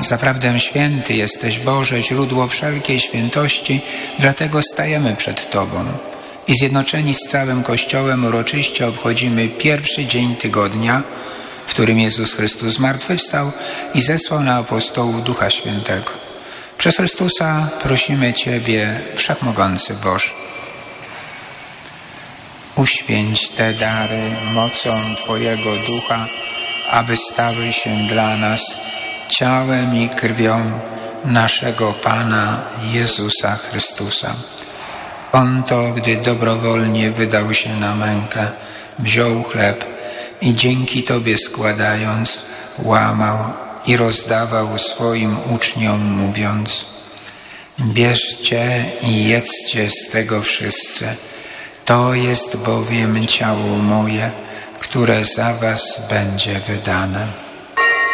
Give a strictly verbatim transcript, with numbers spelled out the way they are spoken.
Zaprawdę święty jesteś, Boże, źródło wszelkiej świętości, dlatego stajemy przed Tobą i zjednoczeni z całym Kościołem uroczyście obchodzimy pierwszy dzień tygodnia, w którym Jezus Chrystus zmartwychwstał i zesłał na apostołów Ducha Świętego. Przez Chrystusa prosimy Ciebie, Wszechmogący Boże. Uświęć te dary mocą Twojego Ducha, aby stały się dla nas ciałem i krwią naszego Pana Jezusa Chrystusa. On to, gdy dobrowolnie wydał się na mękę, wziął chleb i dzięki Tobie składając, łamał i rozdawał swoim uczniom, mówiąc: bierzcie i jedzcie z tego wszyscy, to jest bowiem ciało moje, które za was będzie wydane.